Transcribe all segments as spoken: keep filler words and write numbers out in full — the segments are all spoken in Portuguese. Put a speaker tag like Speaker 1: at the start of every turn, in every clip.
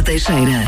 Speaker 1: Teixeira.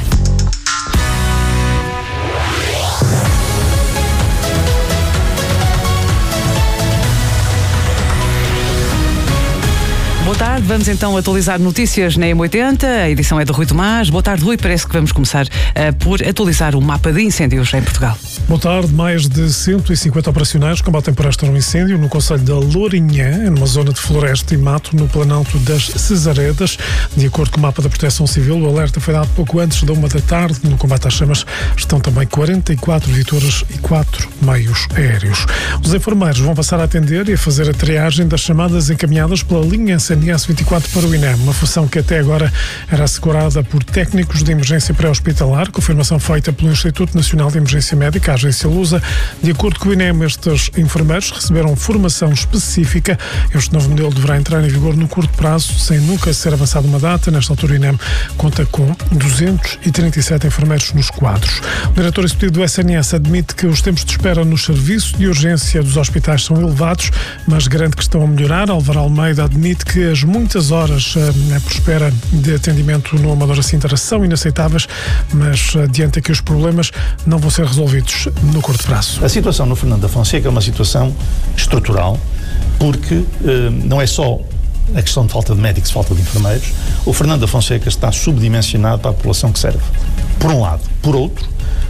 Speaker 2: Boa tarde, vamos então atualizar notícias na M oitenta, a edição é do Rui Tomás. Boa tarde, Rui, parece que vamos começar uh, por atualizar o mapa de incêndios em Portugal.
Speaker 3: Boa tarde, mais de cento e cinquenta operacionais combatem por esta um incêndio no concelho da Lourinhã, numa zona de floresta e mato no planalto das Cesaredas. De acordo com o mapa da Proteção Civil, o alerta foi dado pouco antes da uma da tarde. No combate às chamas estão também quarenta e quatro viaturas e quatro meios aéreos. Os enfermeiros vão passar a atender e a fazer a triagem das chamadas encaminhadas pela linha S N S vinte e quatro para o INEM, uma função que até agora era assegurada por técnicos de emergência pré-hospitalar, confirmação feita pelo Instituto Nacional de Emergência Médica, a agência Lusa. De acordo com o INEM, estes enfermeiros receberam formação específica. Este novo modelo deverá entrar em vigor no curto prazo, sem nunca ser avançada uma data. Nesta altura, o INEM conta com duzentos e trinta e sete enfermeiros nos quadros. O diretor executivo do S N S admite que os tempos de espera nos serviços de urgência dos hospitais são elevados, mas garante que estão a melhorar. Álvaro Almeida admite que as muitas horas uh, por espera de atendimento no Amadora Sintra são inaceitáveis, mas adianta que os problemas não vão ser resolvidos no curto prazo.
Speaker 4: A situação no Fernando da Fonseca é uma situação estrutural, porque uh, não é só a questão de falta de médicos, falta de enfermeiros. O Fernando da Fonseca está subdimensionado para a população que serve, por um lado. Por outro,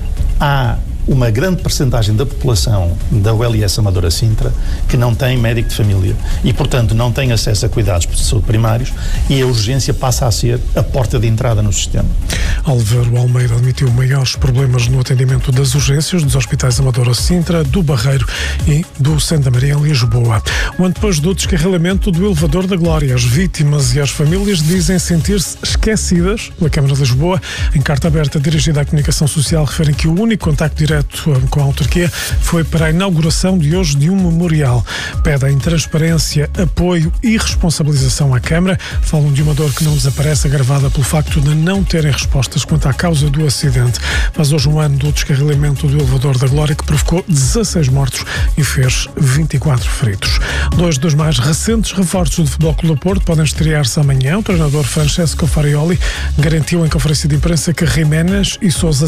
Speaker 4: há uma grande percentagem da população da U L S Amadora Sintra que não tem médico de família e, portanto, não tem acesso a cuidados de saúde primários, e a urgência passa a ser a porta de entrada no sistema.
Speaker 3: Álvaro Almeida admitiu maiores problemas no atendimento das urgências dos hospitais Amadora Sintra, do Barreiro e do Santa Maria em Lisboa. Um ano depois do descarrilamento do elevador da Glória, as vítimas e as famílias dizem sentir-se esquecidas pela Câmara de Lisboa. Em carta aberta dirigida à comunicação social, referem que o único contacto direto com a autarquia foi para a inauguração de hoje de um memorial. Pedem transparência, apoio e responsabilização à Câmara. Falam de uma dor que não desaparece, agravada pelo facto de não terem respostas quanto à causa do acidente. Faz hoje um ano do descarrilamento do elevador da Glória, que provocou dezasseis mortos e fez vinte e quatro feridos. Dois dos mais recentes reforços do Futebol Clube do Porto podem estrear-se amanhã. O treinador Francesco Farioli garantiu em conferência de imprensa que Jiménez e Sousa